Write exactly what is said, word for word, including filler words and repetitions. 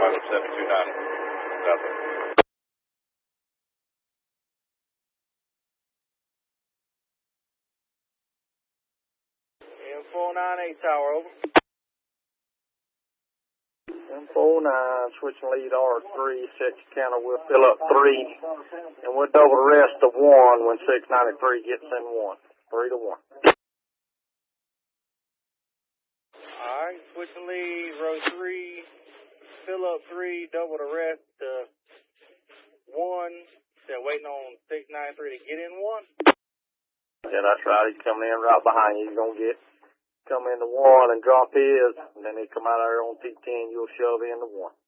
Chicago seven two nine. Southwest. M four nine eight tower, over. M four nine, switching lead R three, six counter, we'll fill up three, and we'll double the rest of one when six ninety-three gets in one. Three to one. Alright, switching lead, row three, fill up three, double the rest to one. They're waiting on six ninety-three to get in one. Yeah, that's right. He's coming in right behind you. He's going to get, come into one and drop his, and then he come out there on T ten, you'll shove into one.